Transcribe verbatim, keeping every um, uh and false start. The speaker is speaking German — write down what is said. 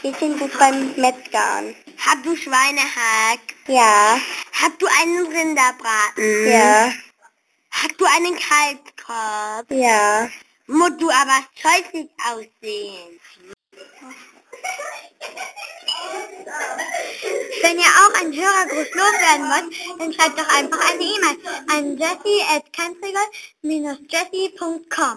Wir sind gut beim Metzgern. Hast du Schweinehack? Ja. Hast du einen Rinderbraten? Ja. Hast du einen Kalbskorb? Ja. Musst du aber scheußlich aussehen. Wenn ihr auch einen Hörergruß loswerden wollt, dann schreibt doch einfach eine E-Mail an jessie at jessie punkt com.